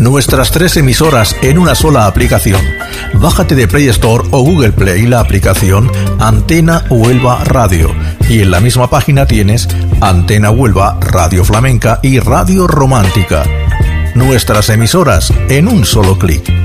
Nuestras 3 emisoras en una sola aplicación. Bájate de Play Store o Google Play la aplicación Antena Huelva Radio y en la misma página tienes Antena Huelva, Radio Flamenca y Radio Romántica. Nuestras emisoras en un solo clic.